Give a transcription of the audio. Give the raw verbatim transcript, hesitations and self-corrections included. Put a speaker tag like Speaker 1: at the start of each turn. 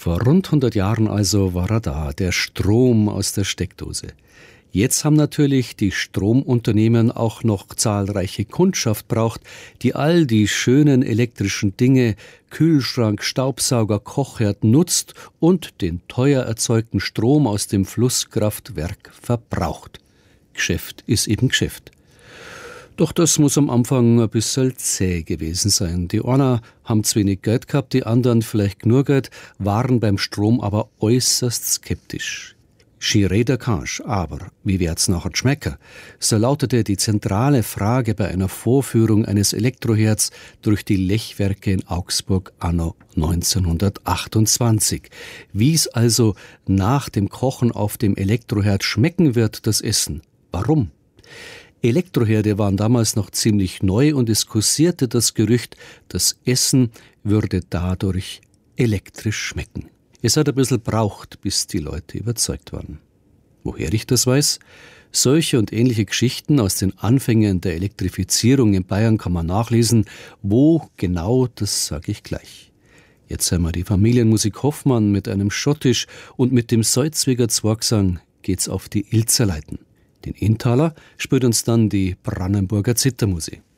Speaker 1: Vor rund hundert Jahren also war er da, der Strom aus der Steckdose. Jetzt haben natürlich die Stromunternehmen auch noch zahlreiche Kundschaft braucht, die all die schönen elektrischen Dinge, Kühlschrank, Staubsauger, Kochherd nutzt und den teuer erzeugten Strom aus dem Flusskraftwerk verbraucht. Geschäft ist eben Geschäft. Doch das muss am Anfang ein bisschen zäh gewesen sein. Die einen haben zu wenig Geld gehabt, die anderen vielleicht nur Geld, waren beim Strom aber äußerst skeptisch. Schireder kannst, aber wie wird's nachher schmecken? So lautete die zentrale Frage bei einer Vorführung eines Elektroherds durch die Lechwerke in Augsburg anno neunzehnhundertachtundzwanzig. Wie es also nach dem Kochen auf dem Elektroherd schmecken wird, das Essen. Warum? Elektroherde waren damals noch ziemlich neu und es kursierte das Gerücht, das Essen würde dadurch elektrisch schmecken. Es hat ein bisschen braucht, bis die Leute überzeugt waren. Woher ich das weiß? Solche und ähnliche Geschichten aus den Anfängen der Elektrifizierung in Bayern kann man nachlesen. Wo genau, das sage ich gleich. Jetzt haben wir die Familienmusik Hoffmann mit einem Schottisch und mit dem Salzweger Zwergsang geht's auf die Ilzerleiten. Den Inntaler spielt uns dann die Brannenburger Zittermusik.